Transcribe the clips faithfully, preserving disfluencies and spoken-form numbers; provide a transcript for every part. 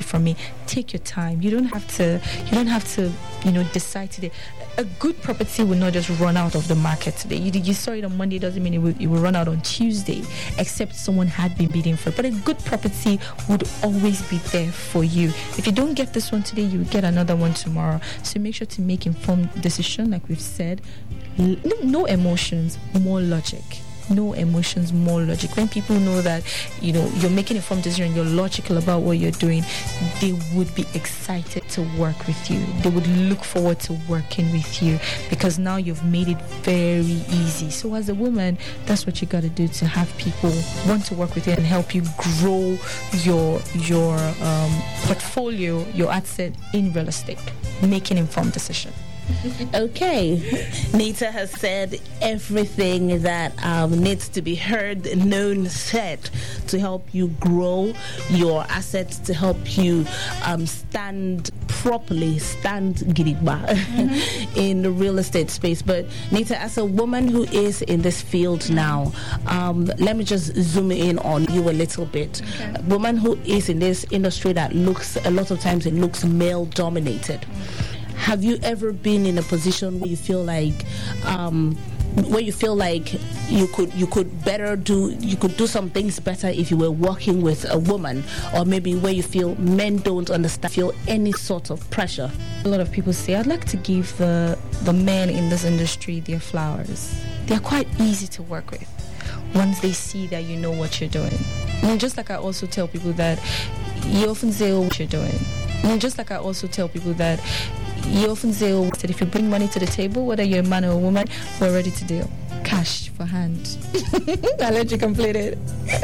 from me. Take your time. You don't have to. You don't have to. You know, decide today. A good property will not just run out of the market today. You you saw it on Monday doesn't mean it will, it will run out on Tuesday, except someone had been bidding for it. But a good property would always be there for you. If you don't get this one today, you will get another one tomorrow. So make sure to make informed decision, like we've said. No emotions, more logic. No emotions, more logic. When people know that, you know, you're making informed decision, you're logical about what you're doing, they would be excited to work with you. They would look forward to working with you because now you've made it very easy. So as a woman, that's what you got to do to have people want to work with you and help you grow your your um, portfolio, your asset in real estate. Make an informed decision. Okay, Nita has said everything that um, needs to be heard, known, said to help you grow your assets, to help you um, stand properly, stand gidigba mm-hmm. in the real estate space. But Nita, as a woman who is in this field now, um, let me just zoom in on you a little bit. Okay. A woman who is in this industry that looks, a lot of times it looks male dominated. Mm-hmm. Have you ever been in a position where you feel like, um, where you feel like you could you could better do you could do some things better if you were working with a woman, or maybe where you feel men don't understand, feel any sort of pressure? A lot of people say, I'd like to give the the men in this industry their flowers. They're quite easy to work with once they see that you know what you're doing. And just like I also tell people that you often say, oh, what you're doing. And just like I also tell people that you often say, oh, that if you bring money to the table, whether you're a man or a woman, we're ready to deal. Cash for hand. I'll let you complete it.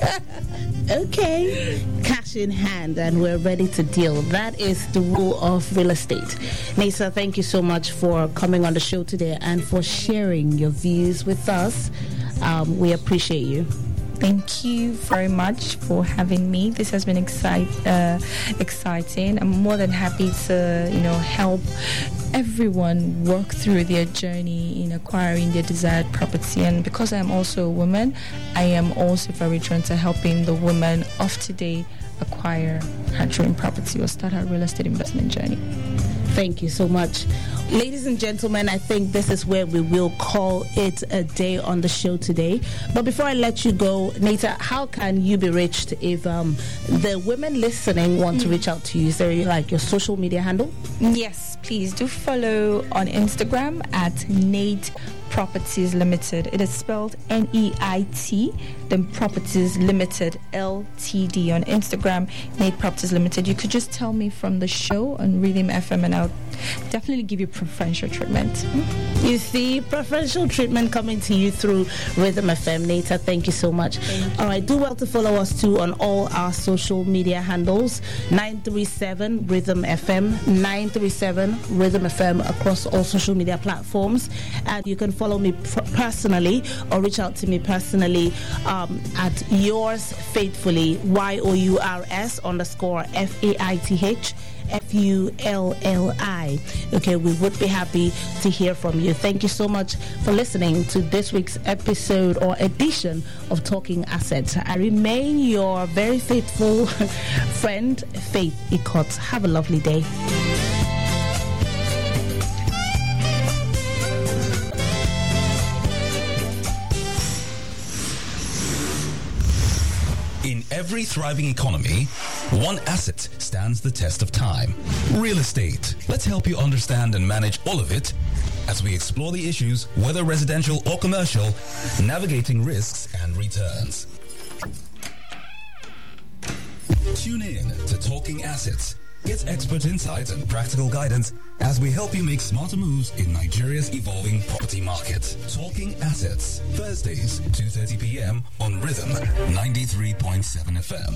Okay. Cash in hand and we're ready to deal. That is the rule of real estate. Nisa, thank you so much for coming on the show today and for sharing your views with us. Um, we appreciate you. Thank you very much for having me. This has been excite, uh, exciting. I'm more than happy to, you know, help everyone work through their journey in acquiring their desired property. And because I'm also a woman, I am also very drawn to helping the woman of today acquire her dream property or start her real estate investment journey. Thank you so much. Ladies and gentlemen, I think this is where we will call it a day on the show today. But before I let you go, Nita, how can you be reached if um, the women listening want mm. to reach out to you? Is there like your social media handle? Yes, please do follow on Instagram at Nate Properties Limited. It is spelled N E I T, then Properties Limited, L T D on Instagram, Nate Properties Limited. You could just tell me from the show on Rhythm F M and I'll definitely give you preferential treatment. You see, preferential treatment coming to you through Rhythm F M. Nita, thank you so much. All right, do well to follow us too on all our social media handles. nine three seven Rhythm F M, nine three seven Rhythm F M across all social media platforms. And you can follow me personally or reach out to me personally um, at yours faithfully, Y O U R S underscore F A I T H F U L L I. Okay, we would be happy to hear from you. Thank you so much for listening to this week's episode or edition of Talking Assets. I remain your very faithful friend, Faith Ikot. Have a lovely day. In every thriving economy, one asset stands the test of time: real estate. Let's help you understand and manage all of it as we explore the issues, whether residential or commercial, navigating risks and returns. Tune in to Talking Assets. Get expert insights and practical guidance as we help you make smarter moves in Nigeria's evolving property market. Talking Assets, Thursdays, two thirty p.m. on Rhythm ninety-three point seven F M.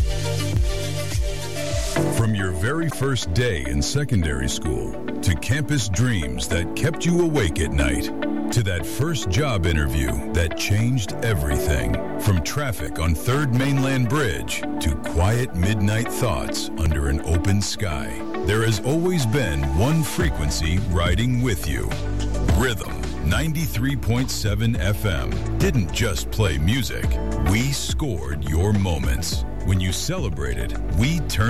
From your very first day in secondary school, to campus dreams that kept you awake at night, to that first job interview that changed everything. From traffic on Third Mainland Bridge to quiet midnight thoughts under an open sky, there has always been one frequency riding with you. Rhythm ninety-three point seven F M didn't just play music. We scored your moments. When you celebrated, we turned